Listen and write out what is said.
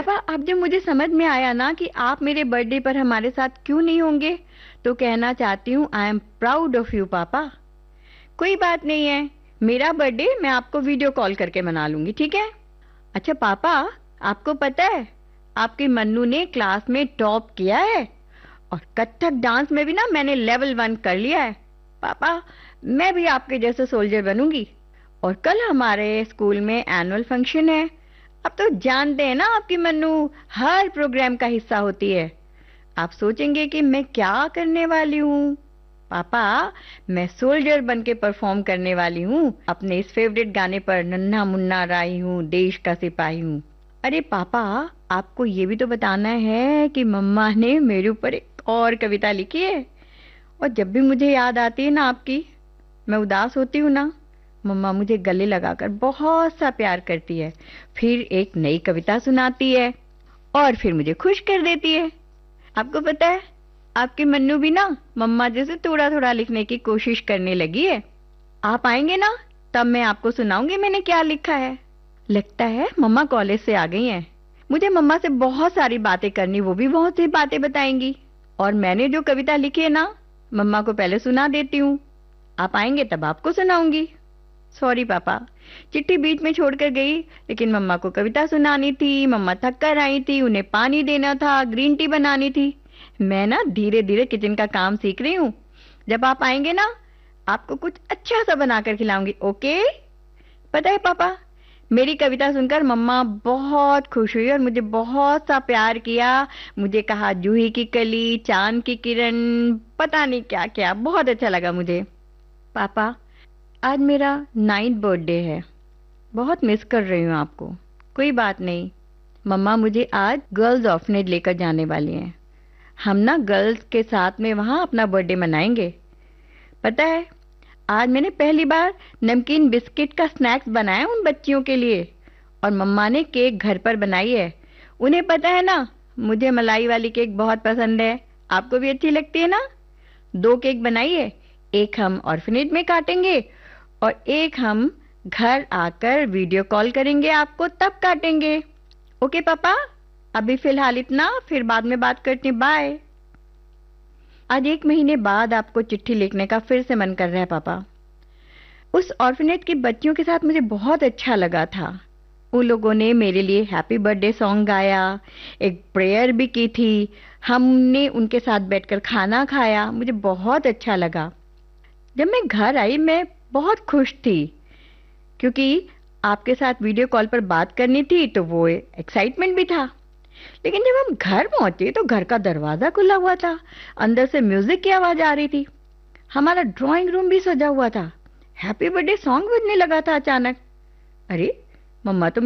पापा, अब जब मुझे समझ में आया ना कि आप मेरे बर्थडे पर हमारे साथ क्यों नहीं होंगे, तो कहना चाहती हूँ I am proud of you पापा। कोई बात नहीं है, मेरा बर्थडे मैं आपको वीडियो कॉल करके मना लूंगी, ठीक है? अच्छा पापा, आपको पता है आपके मन्नू ने क्लास में टॉप किया है और कथक डांस में भी ना मैंने लेवल 1 कर लिया है। पापा, मैं भी आपके जैसे सोल्जर बनूंगी। और कल हमारे स्कूल में एनुअल फंक्शन है। अब तो जानते हैं ना आपकी मन्नू हर प्रोग्राम का हिस्सा होती है। आप सोचेंगे कि मैं क्या करने वाली हूँ। पापा, मैं सोल्जर बन के परफॉर्म करने वाली हूँ अपने इस फेवरेट गाने पर, नन्हा मुन्ना राही हूँ, देश का सिपाही हूँ। अरे पापा, आपको ये भी तो बताना है कि मम्मा ने मेरे ऊपर एक और कविता लिखी है। और जब भी मुझे याद आती है ना आपकी, मैं उदास होती हूँ ना, मम्मा मुझे गले लगाकर बहुत सा प्यार करती है, फिर एक नई कविता सुनाती है और फिर मुझे खुश कर देती है। आपको पता है, आपकी मन्नू भी ना मम्मा जैसे थोड़ा थोड़ा लिखने की कोशिश करने लगी है। आप आएंगे ना, तब मैं आपको सुनाऊंगी मैंने क्या लिखा है। लगता है मम्मा कॉलेज से आ गई हैं। मुझे मम्मा से बहुत सारी बातें करनी, वो भी बहुत सी बातें बताएंगी। और मैंने जो कविता लिखी है ना, मम्मा को पहले सुना देती हूँ। आप आएंगे तब आपको सुनाऊंगी। सॉरी पापा, चिट्ठी बीच में छोड़कर गई, लेकिन मम्मा को कविता सुनानी थी। मम्मा थक कर आई थी, उन्हें पानी देना था, ग्रीन टी बनानी थी। मैं ना धीरे धीरे किचन का काम सीख रही हूँ। जब आप आएंगे ना, आपको कुछ अच्छा सा बनाकर खिलाऊंगी, ओके? पता है पापा, मेरी कविता सुनकर मम्मा बहुत खुश हुई और मुझे बहुत सा प्यार किया। मुझे कहा जूही की कली, चांद की किरण, पता नहीं क्या क्या, बहुत अच्छा लगा मुझे। पापा, आज मेरा 9th बर्थडे है। बहुत मिस कर रही हूँ आपको। कोई बात नहीं, मम्मा मुझे आज गर्ल्स ऑर्फनेज लेकर जाने वाली हैं। हम ना गर्ल्स के साथ में वहाँ अपना बर्थडे मनाएंगे। पता है, आज मैंने पहली बार नमकीन बिस्किट का स्नैक्स बनाया उन बच्चियों के लिए। और मम्मा ने केक घर पर बनाई है। उन्हें पता है ना, मुझे मलाई वाली केक बहुत पसंद है। आपको भी अच्छी लगती है ना? 2 केक बनाई है, एक हम ऑर्फनेज में काटेंगे और एक हम घर आकर वीडियो कॉल करेंगे आपको, तब काटेंगे। ओके पापा, अभी फिलहाल इतना, फिर बाद में बात करते हैं, बाय। आज 1 महीने बाद आपको चिट्ठी लिखने का फिर से मन कर रहा है पापा। उस ऑर्फनेज की बच्चियों के साथ मुझे बहुत अच्छा लगा था। उन लोगों ने मेरे लिए हैप्पी बर्थडे सॉन्ग गाया, एक प्रेयर भी की थी। हमने उनके साथ बैठकर खाना खाया, मुझे बहुत अच्छा लगा। जब मैं घर आई, मैं बहुत खुश थी, क्योंकि आपके साथ वीडियो कॉल पर बात करनी थी, तो वो एक्साइटमेंट भी था। लेकिन जब हम घर पहुंचे तो घर का दरवाजा खुला हुआ था, अंदर से म्यूजिक की आवाज आ रही थी। हमारा ड्राइंग रूम भी सजा हुआ था, हैप्पी बर्थडे सॉन्ग बजने लगा था अचानक। अरे, मम्मा तो